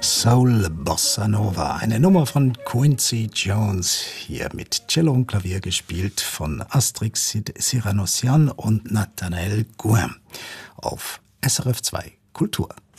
Soul Bossa Nova, eine Nummer von Quincy Jones, hier mit Cello und Klavier gespielt von Astrid Siranossian und Nathanael Gouin auf SRF 2 Kultur.